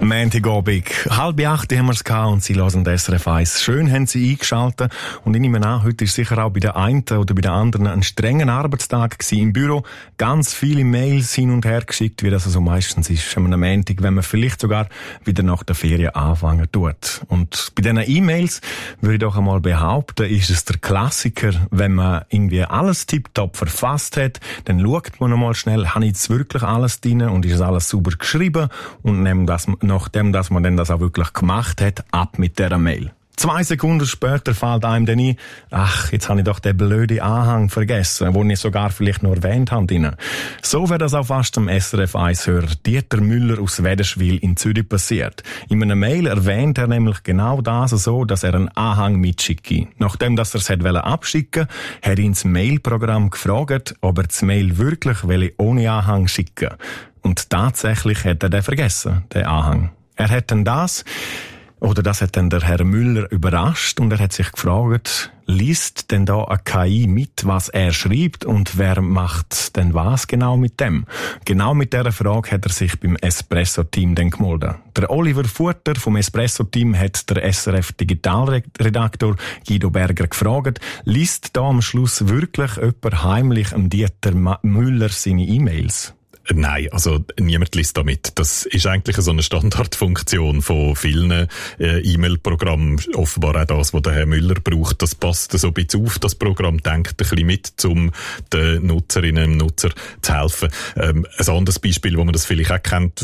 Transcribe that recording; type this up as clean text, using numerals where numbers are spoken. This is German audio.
Montagabend, 7:30 haben wir es gehabt und Sie hören das SRF 1. Schön haben Sie eingeschaltet und ich nehme an, heute ist sicher auch bei der einen oder bei der anderen ein strenger Arbeitstag gewesen im Büro. Ganz viele Mails hin und her geschickt, wie das so meistens ist am Montag, wenn man vielleicht sogar wieder nach der Ferien anfangen tut. Und bei diesen E-Mails würde ich doch einmal behaupten, ist es der Klassiker, wenn man irgendwie alles tipptopp verfasst hat, dann schaut man nochmal schnell, habe ich jetzt wirklich alles drin und ist alles sauber geschrieben und nachdem dass man dann das auch wirklich gemacht hat, ab mit dieser Mail. 2 Sekunden später fällt einem dann ein, ach, jetzt habe ich doch den blöden Anhang vergessen, den ich sogar vielleicht noch erwähnt habe. So wäre das auch fast dem SRF 1-Hörer Dieter Müller aus Wädenswil in Zürich passiert. In einer Mail erwähnt er nämlich genau das so, dass er einen Anhang mitschicke. Nachdem dass er es abschicken wollte, hat ihn das Mailprogramm gefragt, ob er das Mail wirklich ohne Anhang schicken will. Und tatsächlich hat er den vergessen, den Anhang. Er hat dann das hat dann der Herr Müller überrascht und er hat sich gefragt, liest denn da eine KI mit, was er schreibt und wer macht denn was genau mit dem? Genau mit dieser Frage hat er sich beim Espresso-Team dann gemeldet. Der Oliver Futter vom Espresso-Team hat der SRF-Digitalredaktor Guido Berger gefragt, liest da am Schluss wirklich jemand heimlich Dieter Müller seine E-Mails? Nein, also niemand liest damit. Das ist eigentlich so eine Standardfunktion von vielen E-Mail-Programmen. Offenbar auch das, was der Herr Müller braucht. Das passt so ein bisschen auf. Das Programm denkt ein bisschen mit, um den Nutzerinnen und Nutzern zu helfen. Ein anderes Beispiel, wo man das vielleicht auch kennt,